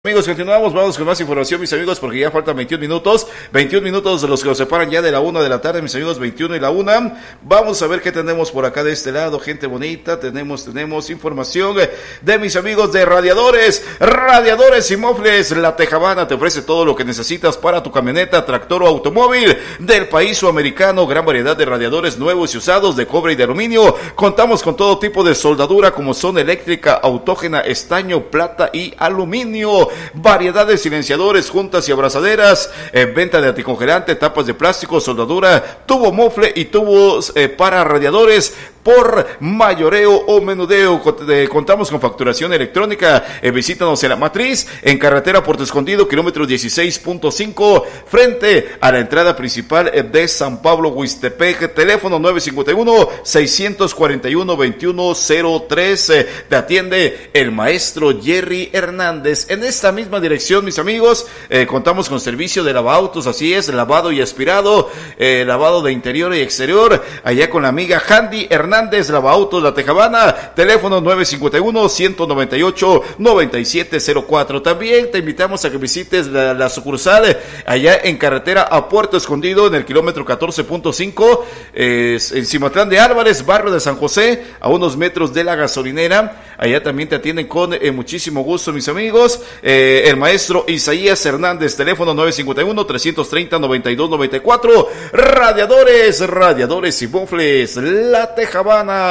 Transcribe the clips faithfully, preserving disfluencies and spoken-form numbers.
Amigos, continuamos, vamos con más información, mis amigos, porque ya faltan veintiún minutos, veintiún minutos de los que nos separan ya de la una de la tarde, mis amigos, veintiuno y la una. Vamos a ver qué tenemos por acá de este lado, gente bonita. Tenemos, tenemos información de mis amigos de Radiadores, Radiadores y Mofles. La Tejabana te ofrece todo lo que necesitas para tu camioneta, tractor o automóvil del país sudamericano. Gran variedad de radiadores nuevos y usados de cobre y de aluminio. Contamos con todo tipo de soldadura como son eléctrica, autógena, estaño, plata y aluminio. Variedad de silenciadores, juntas y abrazaderas, eh, venta de anticongelante, tapas de plástico, soldadura, tubo mofle y tubos eh, para radiadores por mayoreo o menudeo. Contamos con facturación electrónica. Eh, visítanos en La Matriz, en carretera Puerto Escondido, kilómetro dieciséis punto cinco, frente a la entrada principal de San Pablo, Huistepec. Teléfono nueve cinco uno, seis cuatro uno, dos uno cero tres. Eh, te atiende el maestro Jerry Hernández. En esta misma dirección, mis amigos, eh, contamos con servicio de lavautos, así es, lavado y aspirado, eh, lavado de interior y exterior, allá con la amiga Handy Hernández. Hernández, Lavautos, La Tejabana, teléfono nueve cinco uno, uno nueve ocho, nueve siete cero cuatro. También te invitamos a que visites la, la sucursal allá en carretera a Puerto Escondido, en el kilómetro catorce punto cinco, eh, en Cimatlán de Álvarez, barrio de San José, a unos metros de la gasolinera. Allá también te atienden con eh, muchísimo gusto, mis amigos. Eh, el maestro Isaías Hernández, teléfono nueve cinco uno, tres tres cero, nueve dos nueve cuatro. Radiadores, Radiadores y Mofles, La Tejabana,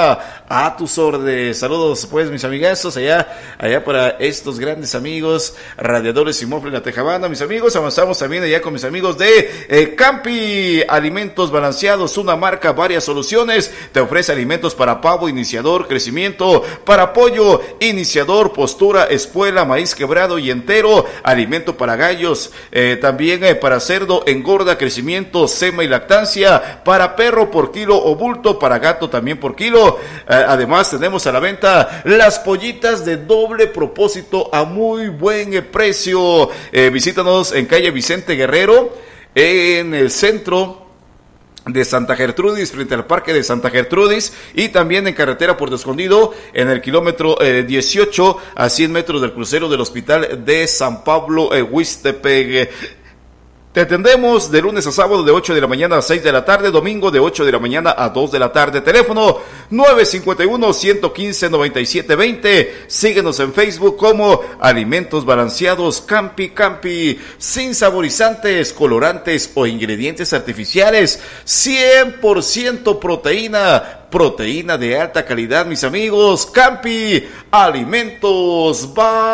a tus órdenes. Saludos, pues, mis amigazos, allá, allá para estos grandes amigos, Radiadores y Mofles, La Tejabana, mis amigos. Avanzamos también allá con mis amigos de eh, Campi, alimentos balanceados, una marca, varias soluciones. Te ofrece alimentos para pavo, iniciador, crecimiento, para pollo, iniciador, postura, espuela, maíz quebrado y entero, alimento para gallos, eh, también eh, para cerdo, engorda, crecimiento, sema y lactancia, para perro por kilo o bulto, para gato también por kilo. Eh, además tenemos a la venta las pollitas de doble propósito a muy buen eh, precio. Eh, visítanos en calle Vicente Guerrero, en el centro de Santa Gertrudis, frente al parque de Santa Gertrudis, y también en carretera Puerto Escondido, en el kilómetro eh, dieciocho, a cien metros del crucero del hospital de San Pablo, eh, Huistepec. Te atendemos de lunes a sábado de ocho de la mañana a seis de la tarde, domingo de ocho de la mañana a dos de la tarde. Teléfono nueve cinco uno, uno uno cinco, nueve siete dos cero. Síguenos en Facebook como Alimentos Balanceados Campi Campi, sin saborizantes, colorantes o ingredientes artificiales, cien por ciento proteína. Proteína de alta calidad, mis amigos. Campi, alimentos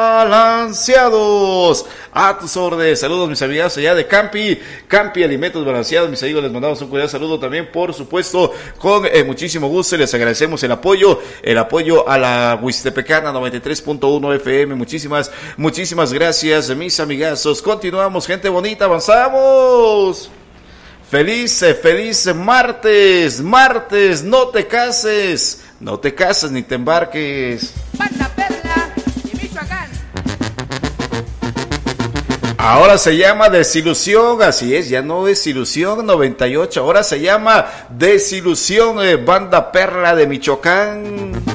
balanceados. A tus órdenes. Saludos, mis amigas allá de Campi. Campi, alimentos balanceados, mis amigos. Les mandamos un cordial saludo también, por supuesto, con eh, muchísimo gusto. Les agradecemos el apoyo, el apoyo a la Huistepecana noventa y tres punto uno F M. Muchísimas, muchísimas gracias, mis amigazos. Continuamos, gente bonita, avanzamos. Feliz, feliz martes, martes, no te cases, no te cases ni te embarques. Banda Perla y Michoacán. Ahora se llama Desilusión, así es, ya no es Ilusión noventa y ocho, ahora se llama Desilusión, eh, Banda Perla de Michoacán.